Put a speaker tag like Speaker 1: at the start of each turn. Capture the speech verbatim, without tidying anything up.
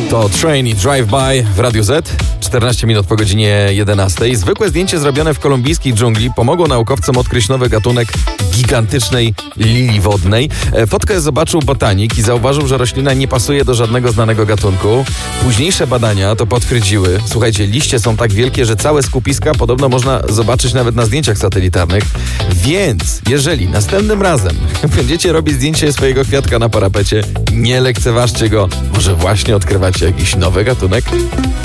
Speaker 1: To Train i Drive By w Radiu Z. czternaście minut po godzinie jedenastej. Zwykłe zdjęcie zrobione w kolumbijskiej dżungli pomogło naukowcom odkryć nowy gatunek gigantycznej lilii wodnej. Fotkę zobaczył botanik i zauważył, że roślina nie pasuje do żadnego znanego gatunku. Późniejsze badania to potwierdziły. Słuchajcie, liście są tak wielkie, że całe skupiska podobno można zobaczyć nawet na zdjęciach satelitarnych. Więc jeżeli następnym razem będziecie robić zdjęcie swojego kwiatka na parapecie, nie lekceważcie go. Może właśnie odkrywacie jakiś nowy gatunek?